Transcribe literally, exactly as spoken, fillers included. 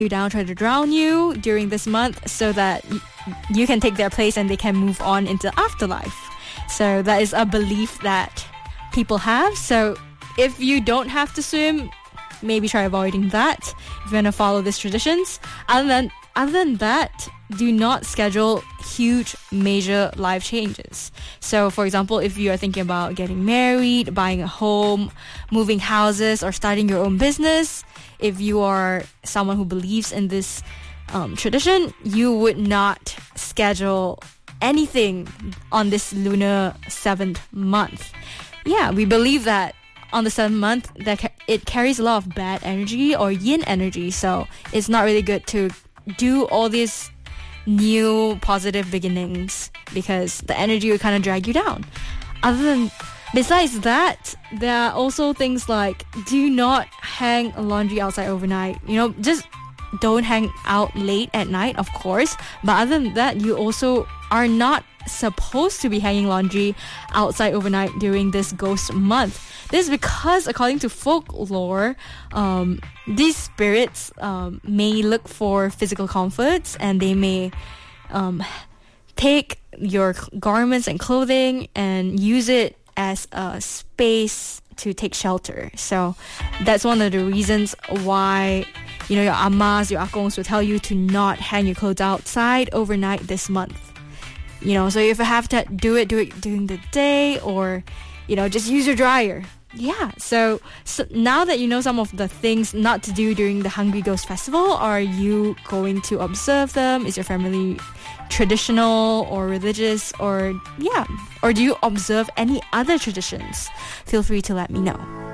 you down, try to drown you during this month so that y- you can take their place and they can move on into afterlife. So that is a belief that people have. So if you don't have to swim, maybe try avoiding that if you want to follow these traditions. Other than, other than that, do not schedule huge major life changes. So for example, if you are thinking about getting married, buying a home, moving houses, or starting your own business, if you are someone who believes in this um, tradition, you would not schedule anything on this lunar seventh month. Yeah, we believe that on the seventh month that ca- it carries a lot of bad energy or yin energy, so it's not really good to do all these new positive beginnings because the energy will kind of drag you down. Other than besides that, there are also things like do not hang laundry outside overnight. You know, just don't hang out late at night, of course, but other than that, you also are not supposed to be hanging laundry outside overnight during this ghost month. This is because, according to folklore, um, these spirits um, may look for physical comforts and they may um, take your garments and clothing and use it as a space to take shelter. So that's one of the reasons why, you know, your amas, your akongs will tell you to not hang your clothes outside overnight this month. You know, so if you have to do it, do it during the day, or, you know, just use your dryer. Yeah, so, so now that you know some of the things not to do during the Hungry Ghost Festival, are you going to observe them? Is your family traditional or religious, or yeah, or do you observe any other traditions? Feel free to let me know.